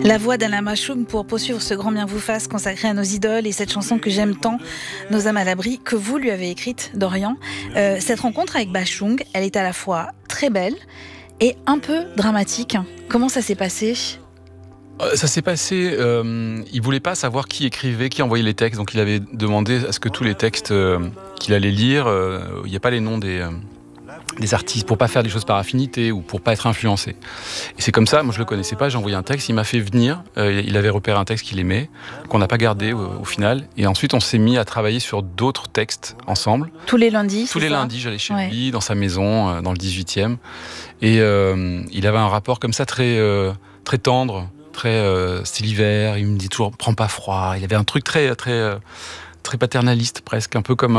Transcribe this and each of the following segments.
La voix d'Alain Bashung pour poursuivre ce grand bien vous fasse consacré à nos idoles et cette chanson que j'aime tant, Nos âmes à l'abri, que vous lui avez écrite, Dorian. Cette rencontre avec Bashung, elle est à la fois très belle et un peu dramatique. Comment ça s'est passé ? Ça s'est passé, il voulait pas savoir qui écrivait, qui envoyait les textes, donc il avait demandé à ce que tous les textes qu'il allait lire, il n'y ait pas les noms des artistes, pour pas faire des choses par affinité ou pour pas être influencé. Et c'est comme ça, moi je le connaissais pas, j'ai envoyé un texte, il m'a fait venir, il avait repéré un texte qu'il aimait, qu'on n'a pas gardé au final, et ensuite on s'est mis à travailler sur d'autres textes ensemble. Tous les lundis, Tous les lundis, j'allais chez lui, dans sa maison, dans le 18e, et il avait un rapport comme ça très tendre, c'est l'hiver, il me dit toujours prends pas froid, il avait un truc très paternaliste presque, un peu comme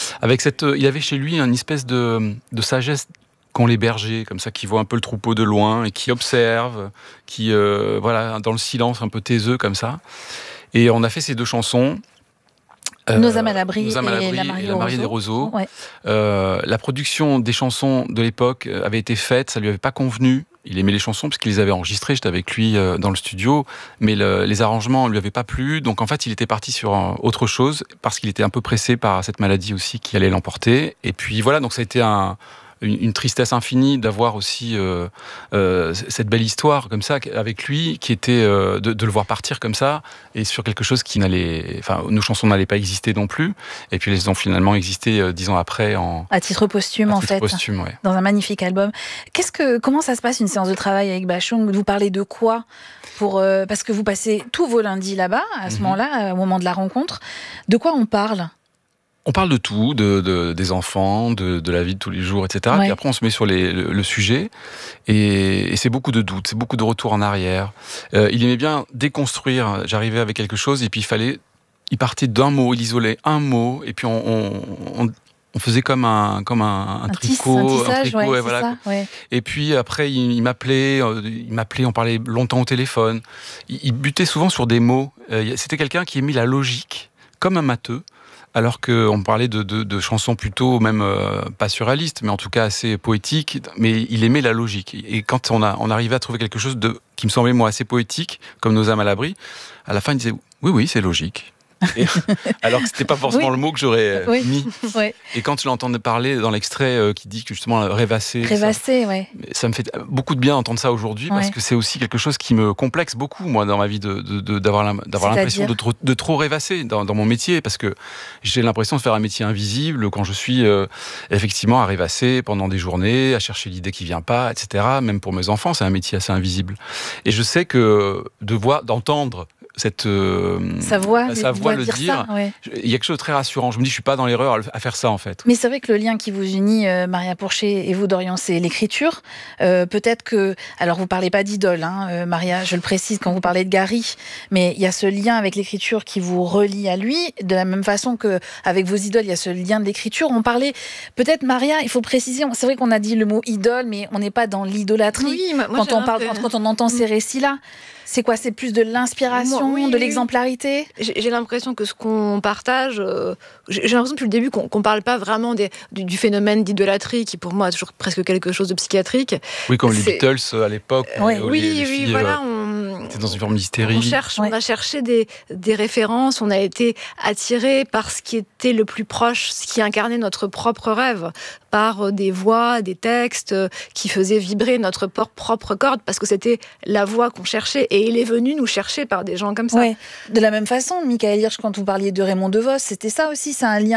il avait chez lui une espèce de sagesse qu'ont les bergers, comme ça, qui voient un peu le troupeau de loin et qui observent, qui dans le silence un peu taiseux comme ça. Et on a fait ces deux chansons. Nos âmes à l'abri et La mariée des roseaux. Ouais. La production des chansons de l'époque avait été faite, ça lui avait pas convenu. Il aimait les chansons parce qu'il les avait enregistrées, j'étais avec lui dans le studio, mais les arrangements ne lui avaient pas plu, donc en fait il était parti sur autre chose, parce qu'il était un peu pressé par cette maladie aussi qui allait l'emporter. Et puis voilà, donc ça a été une tristesse infinie d'avoir aussi cette belle histoire comme ça avec lui, qui était de le voir partir comme ça, et sur quelque chose qui nos chansons n'allaient pas exister non plus, et puis elles ont finalement existé 10 ans après à titre posthume, posthume, ouais. Dans un magnifique album. Comment ça se passe une séance de travail avec Bashung ? Vous parlez de quoi parce que vous passez tous vos lundis là-bas à ce moment-là, au moment de la rencontre. De quoi on parle ? On parle de tout, des enfants, de la vie de tous les jours, etc. Ouais. Puis après, on se met sur le sujet, et c'est beaucoup de doutes, c'est beaucoup de retours en arrière. Il aimait bien déconstruire. J'arrivais avec quelque chose, et puis il partait d'un mot, il isolait un mot, et puis on faisait comme un tricot, un tissage, ouais, voilà. Ça, ouais. Et puis après, il m'appelait, on parlait longtemps au téléphone. Il butait souvent sur des mots. C'était quelqu'un qui aimait la logique, comme un matheux. Alors qu'on parlait de chansons plutôt, même pas surréalistes, mais en tout cas assez poétiques, mais il aimait la logique. Et quand on arrivait à trouver quelque chose qui me semblait, moi, assez poétique, comme Nos âmes à l'abri, à la fin, il disait « Oui, c'est logique ». Alors que c'était pas forcément le mot que j'aurais mis. Oui. Et quand je l'entendais parler dans l'extrait qui dit que justement rêvasser, ça me fait beaucoup de bien d'entendre ça aujourd'hui, parce que c'est aussi quelque chose qui me complexe beaucoup, moi, dans ma vie, d'avoir l'impression de trop rêvasser dans mon métier, parce que j'ai l'impression de faire un métier invisible quand je suis effectivement à rêvasser pendant des journées, à chercher l'idée qui vient pas, etc. Même pour mes enfants, c'est un métier assez invisible. Et je sais que d'entendre sa voix le dire, il y a quelque chose de très rassurant. Je me dis, je suis pas dans l'erreur à faire ça, en fait. Mais c'est vrai que le lien qui vous unit, Maria Pourchet et vous, Dorian, c'est l'écriture. Peut-être que, alors vous parlez pas d'idole, Maria, je le précise quand vous parlez de Gary, mais il y a ce lien avec l'écriture qui vous relie à lui, de la même façon que avec vos idoles, il y a ce lien de l'écriture. On parlait, peut-être, Maria, il faut préciser, c'est vrai qu'on a dit le mot idole, mais on n'est pas dans l'idolâtrie. Oui, moi, quand on entend ces récits-là. C'est quoi ? C'est plus de l'inspiration, de l'exemplarité ? J'ai l'impression que ce qu'on partage... j'ai l'impression depuis le début qu'on parle pas vraiment du phénomène d'idolâtrie, qui pour moi est toujours presque quelque chose de psychiatrique. Oui, comme les Beatles à l'époque. Les filles, voilà. C'était dans une forme d'hystérie. On a cherché des références, on a été attirés par ce qui était le plus proche, ce qui incarnait notre propre rêve, par des voix, des textes qui faisaient vibrer notre propre corde, parce que c'était la voix qu'on cherchait. Et il est venu nous chercher par des gens comme ça. Ouais. De la même façon, Michael Hirsch, quand vous parliez de Raymond DeVos, c'était ça aussi, c'est un lien